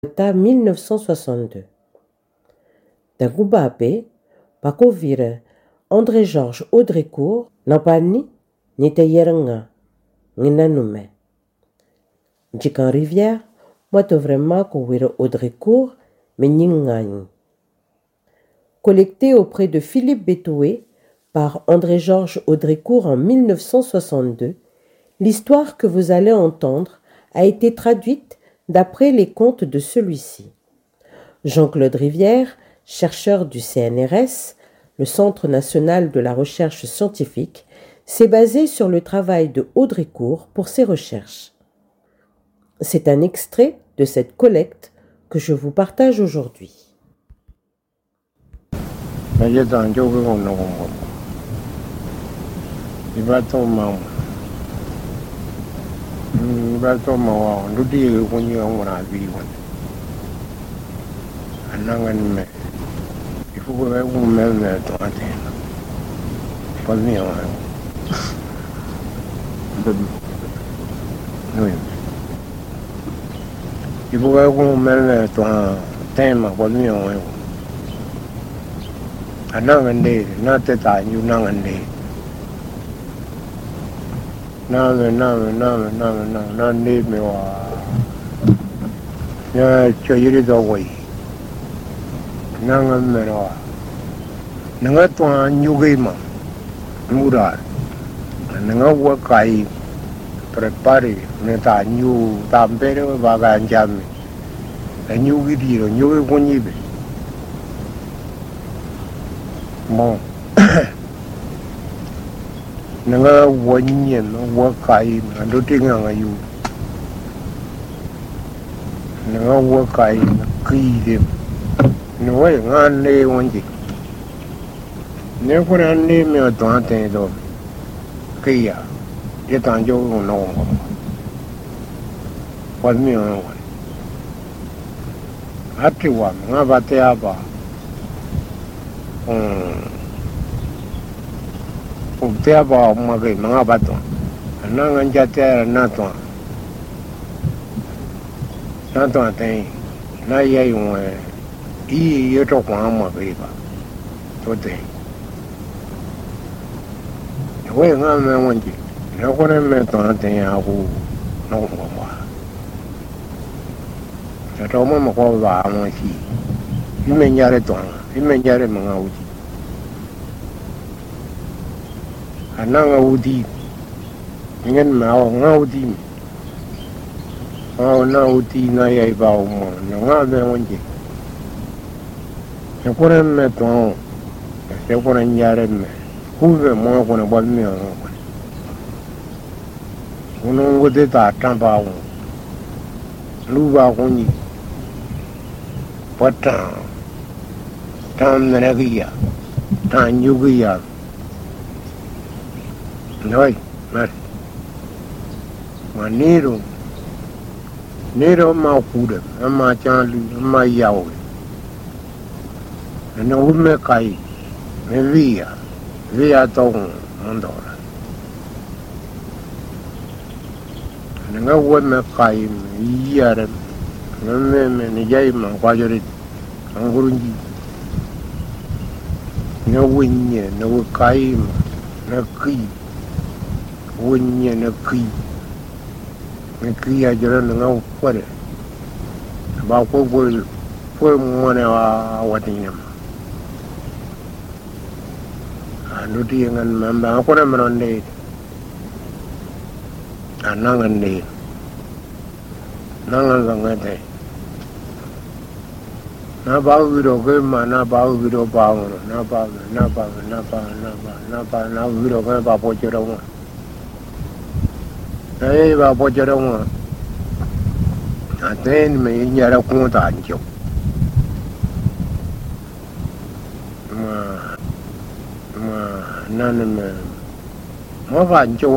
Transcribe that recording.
ta 1962. Dagubabe, Pakovire, André-Georges Audricourt, Nampani, Niteyerenga, Ninanume. Djikan Rivière, moi vraiment Kowire Audricourt, Menyingani. Collecté auprès de Philippe Bétoué par André-Georges Audricourt en 1962, l'histoire que vous allez entendre a été traduite d'après les contes de celui-ci. Jean-Claude Rivière, chercheur du CNRS, le Centre national de la recherche scientifique, s'est basé sur le travail de Audricourt pour ses recherches. C'est un extrait de cette collecte que je vous partage aujourd'hui. Prepare neta new tampere baganjami a new video new kunyibe mo nanga wonye no wakai ando tinga ngayu nanga wakai kide no way ngane wonji ne kuna ne me to ate do kia yetan jo no kwa mi no ati wa ngabate aba te aba mage ngabato nanga njate na to ate na ye ywe I yeto kwa mage ba to te we ngame wonji no kone me to ate ya ku no ngwa to mo ko ba mo si imenyare to imenyare manga uji ananga udi ingen ma nga udi na udi na ye ba mo nga be wonje e kone me to e kone nyare me ku be mo kone ba mi uno ngode ta tamba wo lu ba koni pata tam naragiya tan yugiya noi mar manero nero ma kuda amma chalu amma yawo na ume kai me via to mondora nga wona kai yare me ni jay ma kwajori angurunji na winye na kai na ki winye na ki ya jara na kware ba ko ko mo ne wa watinya anu ti ngan mamba ko na mronde anangan ni nangan ngate na ba wiro ke mana ba wiro ba na ba na wiro ke ba po chero mo ai ba po chero mo aten me nyara ku ta njo ma nan me mo ba njo